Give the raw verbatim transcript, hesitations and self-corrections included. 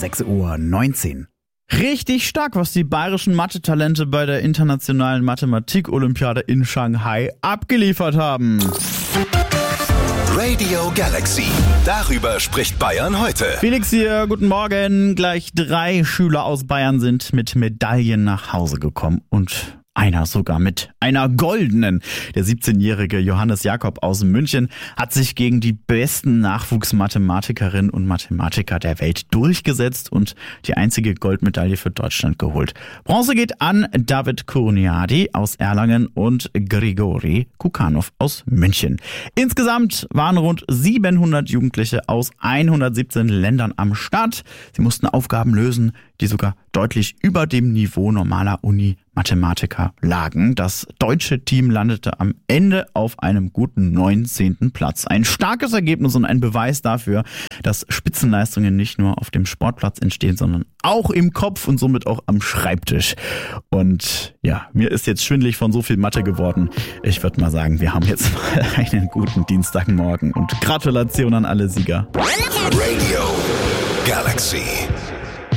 sechs Uhr neunzehn. Richtig stark, was die bayerischen Mathe-Talente bei der internationalen Mathematik-Olympiade in Shanghai abgeliefert haben. Radio Galaxy. Darüber spricht Bayern heute. Felix hier, guten Morgen. Gleich drei Schüler aus Bayern sind mit Medaillen nach Hause gekommen und einer sogar mit einer goldenen. Der siebzehnjährige Johannes Jakob aus München hat sich gegen die besten Nachwuchsmathematikerinnen und Mathematiker der Welt durchgesetzt und die einzige Goldmedaille für Deutschland geholt. Bronze geht an David Kurniadi aus Erlangen und Grigori Kukanov aus München. Insgesamt waren rund siebenhundert Jugendliche aus hundertsiebzehn Ländern am Start. Sie mussten Aufgaben lösen, die sogar deutlich über dem Niveau normaler Uni-Mathematiker lagen. Das deutsche Team landete am Ende auf einem guten neunzehnten Platz. Ein starkes Ergebnis und ein Beweis dafür, dass Spitzenleistungen nicht nur auf dem Sportplatz entstehen, sondern auch im Kopf und somit auch am Schreibtisch. Und ja, mir ist jetzt schwindelig von so viel Mathe geworden. Ich würde mal sagen, wir haben jetzt mal einen guten Dienstagmorgen und Gratulation an alle Sieger. Radio Galaxy.